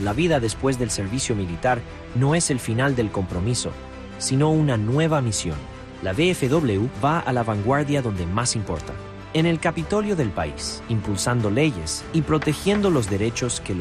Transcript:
La vida después del servicio militar no es el final del compromiso, sino una nueva misión. La VFW va a la vanguardia donde más importa, en el Capitolio del país, impulsando leyes y protegiendo los derechos que